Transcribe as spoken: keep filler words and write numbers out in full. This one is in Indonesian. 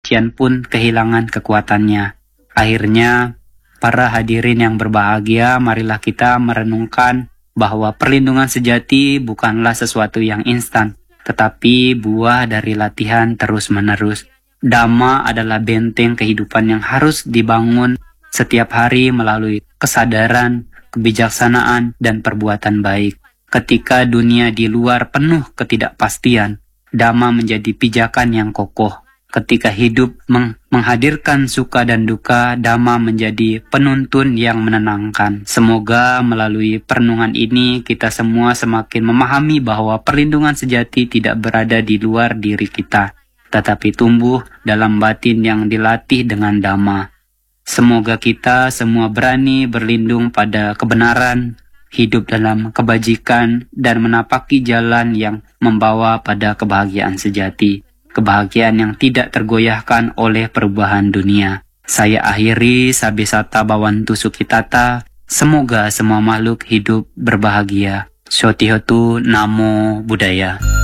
kesucian pun kehilangan kekuatannya. Akhirnya, para hadirin yang berbahagia, marilah kita merenungkan bahwa perlindungan sejati bukanlah sesuatu yang instan, tetapi buah dari latihan terus-menerus. Dhamma adalah benteng kehidupan yang harus dibangun setiap hari melalui kesadaran, kebijaksanaan, dan perbuatan baik. Ketika dunia di luar penuh ketidakpastian, Dhamma menjadi pijakan yang kokoh. Ketika hidup meng menghadirkan suka dan duka, Dhamma menjadi penuntun yang menenangkan. Semoga melalui perenungan ini kita semua semakin memahami bahwa perlindungan sejati tidak berada di luar diri kita, tetapi tumbuh dalam batin yang dilatih dengan Dhamma. Semoga kita semua berani berlindung pada kebenaran, hidup dalam kebajikan, dan menapaki jalan yang membawa pada kebahagiaan sejati. Kebahagiaan yang tidak tergoyahkan oleh perubahan dunia. Saya akhiri Sabesata Bhawantu Sukhitata. Semoga semua makhluk hidup berbahagia. Sotihotu Namo Buddhaya.